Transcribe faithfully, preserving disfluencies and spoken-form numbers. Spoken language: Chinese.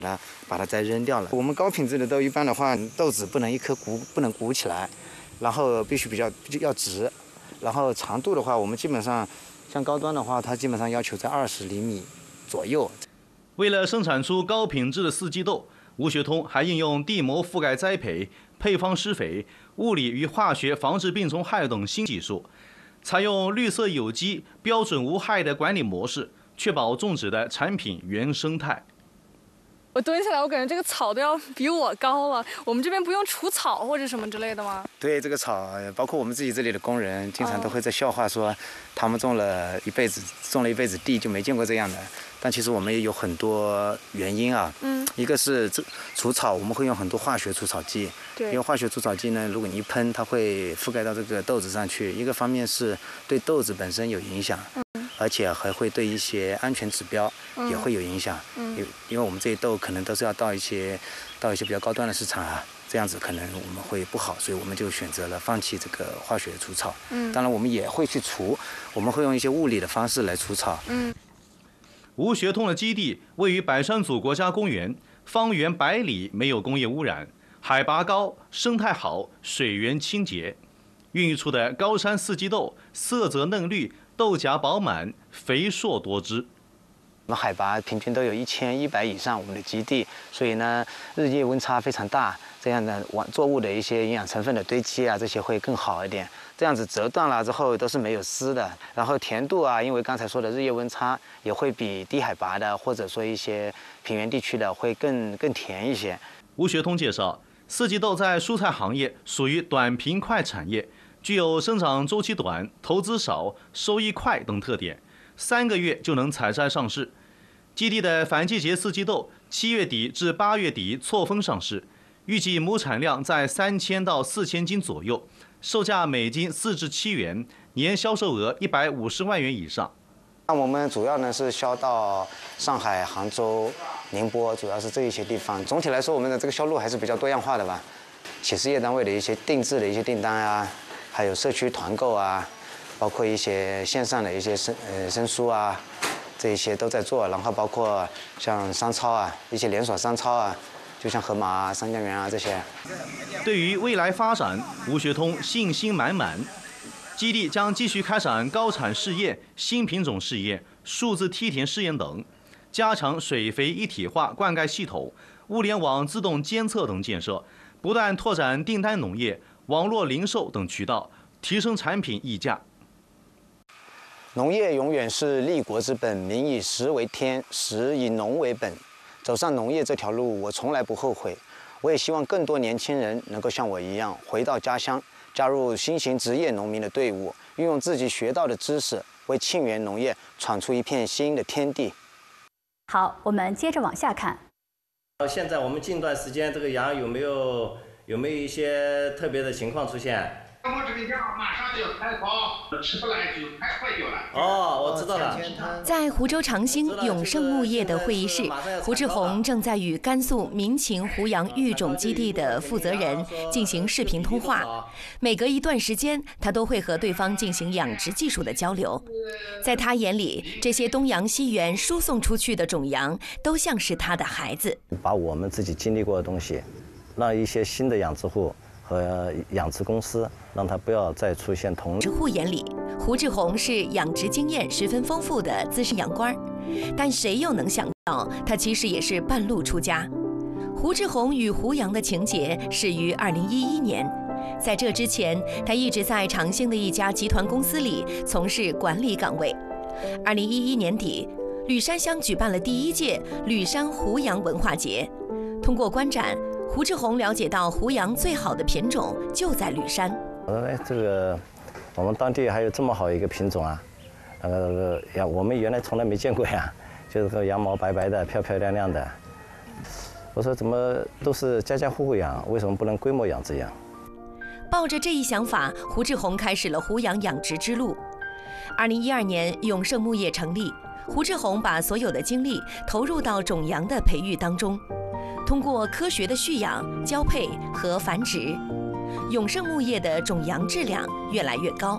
那把它再扔掉了。我们高品质的豆一般的话，豆子不能一颗鼓不能鼓起来，然后必须比较比较要直，然后长度的话，我们基本上像高端的话，它基本上要求在二十厘米左右。 为了生产出高品质的四季豆，吴学通还应用地膜覆盖栽培、配方施肥、物理与化学防治病虫害等新技术，采用绿色有机、标准无害的管理模式，确保种植的产品原生态。 我蹲下来，我感觉这个草都要比我高了。我们这边不用除草或者什么之类的吗？ 对，这个草，包括我们自己这里的工人，经常都会在笑话说，他们种了一辈子，种了一辈子地就没见过这样的。但其实我们也有很多原因啊。嗯。一个是这除草，我们会用很多化学除草剂。对。因为化学除草剂呢，如果你一喷，它会覆盖到这个豆子上去。一个方面是对豆子本身有影响。嗯。而且还会对一些安全指标也会有影响，嗯，因因为我们这些豆可能都是要到一些到一些比较高端的市场啊，这样子可能我们会不好，所以我们就选择了放弃这个化学除草。嗯，当然我们也会去除，我们会用一些物理的方式来除草。嗯， 吴学通的基地位于百山祖国家公园，方圆百里没有工业污染，海拔高，生态好，水源清洁，孕育出的高山四季豆色泽嫩绿。豆荚饱满，肥硕多汁。 我们海拔平均都有一千一百以上，我们的基地，所以呢，日夜温差非常大，这样的作物的一些营养成分的堆积啊，这些会更好一点。这样子折断了之后都是没有丝的，然后甜度啊，因为刚才说的日夜温差也会比低海拔的或者说一些平原地区的会更更甜一些。 吴学通介绍，四季豆在蔬菜行业属于短平快产业。具有生长周期短、投资少、收益快等特点，三个月就能采摘上市。基地的反季节四季豆七月底至八月底错峰上市，预计亩产量在三千到四千斤左右，售价每斤四至七元，年销售额一百五十万元以上。 那我们主要呢是销到上海、杭州、宁波，主要是这一些地方。总体来说，我们的这个销路还是比较多样化的吧。企事业单位的一些定制的一些订单啊。还有社区团购啊，包括一些线上的一些申呃申书啊，这一些都在做。然后包括像商超啊，一些连锁商超啊，就像盒马啊、三家园啊这些。 对于未来发展，吴学通信心满满。基地将继续开展高产试验、新品种试验、数字梯田试验等，加强水肥一体化灌溉系统、物联网自动监测等建设，不断拓展订单农业。网络零售等渠道，提升产品溢价。 农业永远是立国之本，民以食为天，食以农为本。走上农业这条路，我从来不后悔。我也希望更多年轻人能够像我一样，回到家乡，加入新型职业农民的队伍，运用自己学到的知识，为沁园农业闯出一片新的天地。 好，我们接着往下看。 现在我们近段时间这个羊有没有？有没有一些特别的情况出现？ 我这个羊马上就要开跑，吃不来就太坏掉了。 哦，我知道了。 在湖州长兴永盛牧业的会议室，胡志宏正在与甘肃民勤湖阳育种基地的负责人进行视频通话。每隔一段时间，他都会和对方进行养殖技术的交流。在他眼里，这些东阳西源输送出去的种羊，都像是他的孩子。 把我们自己经历过的东西。让一些新的养殖户和养殖公司，让他不要再出现同。 养殖户眼里，胡志宏是养殖经验十分丰富的资深羊倌，但谁又能想到，他其实也是半路出家。胡志宏与胡杨的情结始于二零一一年，在这之前，他一直在长兴的一家集团公司里从事管理岗位。二零一一年底，吕山乡举办了第一届吕山胡杨文化节，通过观展。胡志宏了解到，胡杨最好的品种就在吕山。 我说，哎，这个我们当地还有这么好一个品种啊！呃，呀，我们原来从来没见过呀，就是个羊毛白白的、漂漂亮亮的。我说，怎么都是家家户户养，为什么不能规模养殖养？ 抱着这一想法，胡志宏开始了胡杨养殖之路。二零一二年，永盛牧业成立，胡志宏把所有的精力投入到种羊的培育当中。通过科学的蓄养、交配和繁殖，永盛牧业的种羊质量越来越高。